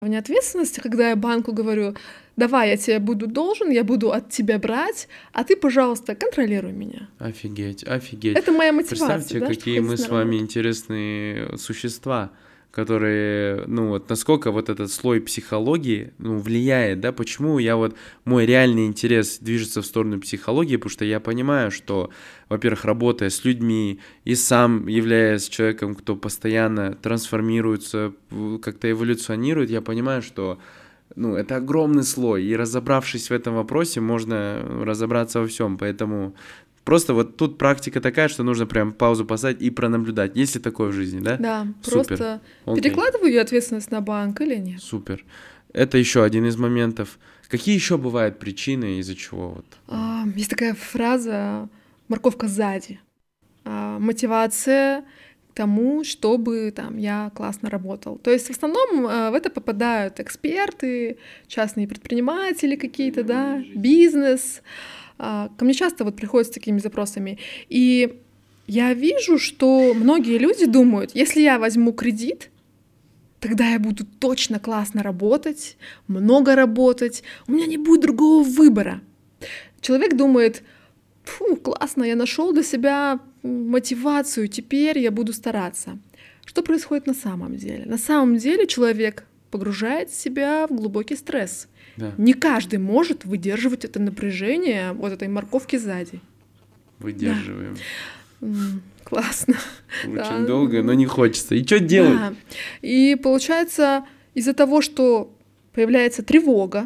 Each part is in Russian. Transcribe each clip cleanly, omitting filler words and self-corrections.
Вне ответственности, когда я банку говорю: давай, я тебе буду должен, я буду от тебя брать, а ты, пожалуйста, контролируй меня. Офигеть, офигеть. Это моя мотивация, Представьте, да, какие чтобы мы ходить с на вами работу. интересные существа, которые, ну вот насколько вот этот слой психологии, ну, влияет, да, почему я вот, мой реальный интерес движется в сторону психологии, потому что я понимаю, что, во-первых, работая с людьми и сам являясь человеком, кто постоянно трансформируется, как-то эволюционирует, я понимаю, что ну, это огромный слой, и разобравшись в этом вопросе, можно разобраться во всем. Поэтому просто вот тут практика такая, что нужно прям паузу поставить и пронаблюдать. Есть ли такое в жизни, да? Да, Супер. просто Окей. перекладываю я ответственность на банк или нет? Супер. Это еще один из моментов. Какие еще бывают причины, из-за чего вот? Есть такая фраза «морковка сзади». Мотивация к тому, чтобы там я классно работал. То есть в основном в это попадают эксперты, частные предприниматели какие-то, да, бизнес. Ко мне часто вот приходят с такими запросами. И я вижу, что многие люди думают, если я возьму кредит, тогда я буду точно классно работать, много работать, у меня не будет другого выбора. Человек думает: фу, классно, я нашел для себя мотивацию, теперь я буду стараться. Что происходит на самом деле? На самом деле человек погружает себя в глубокий стресс. Да, Не каждый может выдерживать это напряжение вот этой морковки сзади. выдерживаем. Классно. Очень Да. долго, но не хочется. И что делать? Да. И получается, из-за того, что появляется тревога,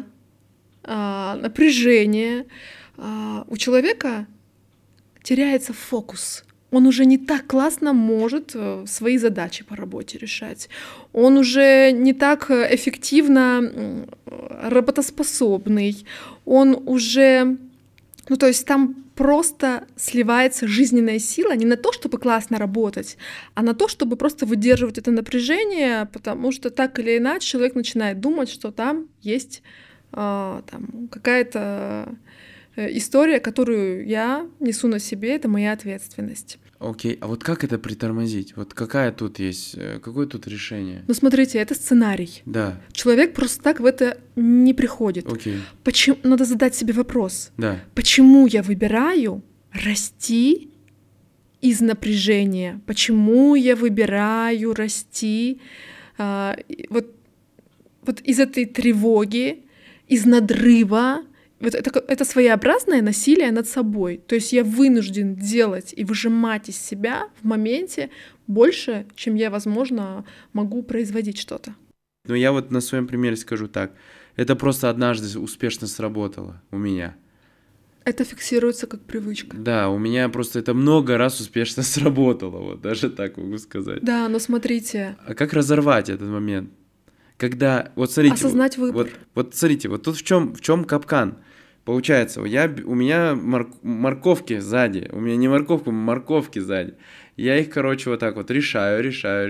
напряжение, у человека теряется фокус. Он уже не так классно может свои задачи по работе решать. Он уже не так эффективно работоспособный. Он уже... Ну, то есть там просто сливается жизненная сила не на то, чтобы классно работать, а на то, чтобы просто выдерживать это напряжение, потому что так или иначе человек начинает думать, что там есть там какая-то история, которую я несу на себе, это моя ответственность. Окей, а вот как это притормозить? Вот какое тут решение? Ну, смотрите, это сценарий. Да, Человек просто так в это не приходит. окей, Почему? Надо задать себе вопрос. да, Почему я выбираю расти из напряжения? Почему я выбираю расти вот из этой тревоги, из надрыва? Вот это своеобразное насилие над собой. То есть я вынужден делать и выжимать из себя в моменте больше, чем я, возможно, могу производить что-то. но я вот на своем примере скажу так. Это просто однажды успешно сработало у меня. Это фиксируется как привычка. Да, у меня просто это много раз успешно сработало, вот даже так могу сказать. Да, но смотрите, А как разорвать этот момент? Когда, вот смотрите, осознать выбор. вот смотрите, вот тут в чем капкан. Получается, у меня морковки сзади, у меня не морковка, морковки сзади. Я их, короче, вот так вот решаю,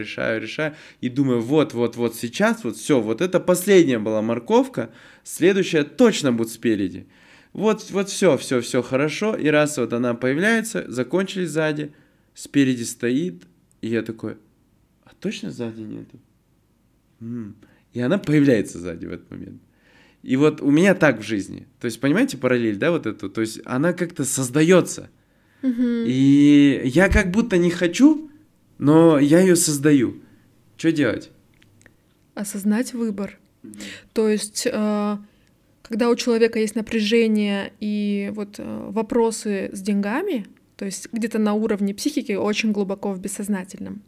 и думаю, вот сейчас, вот все, вот это последняя была морковка, следующая точно будет спереди. Вот все хорошо, и раз вот она появляется, закончили сзади, спереди стоит, и я такой, а точно сзади нету? И она появляется сзади в этот момент. И вот у меня так в жизни. То есть, понимаете, параллель, да, вот эту? То есть она как-то создается. И я как будто не хочу, но я ее создаю. Что делать? Осознать выбор. То есть, когда у человека есть напряжение и вот вопросы с деньгами, то есть где-то на уровне психики, очень глубоко в бессознательном,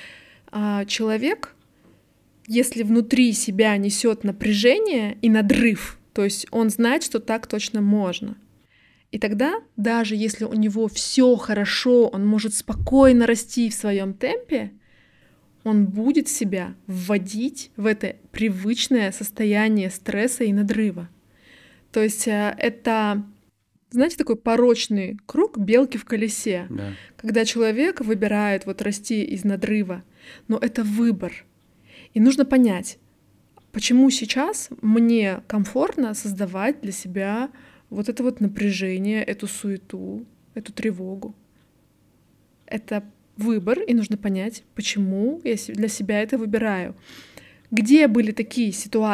человек, если внутри себя несет напряжение и надрыв, то есть он знает, что так точно можно. И тогда, даже если у него все хорошо, он может спокойно расти в своем темпе, он будет себя вводить в это привычное состояние стресса и надрыва. То есть это, знаете, такой порочный круг белки в колесе, Да. когда человек выбирает вот расти из надрыва, но это выбор. И нужно понять, почему сейчас мне комфортно создавать для себя вот это вот напряжение, эту суету, эту тревогу. Это выбор, и нужно понять, почему я для себя это выбираю. Где были такие ситуации,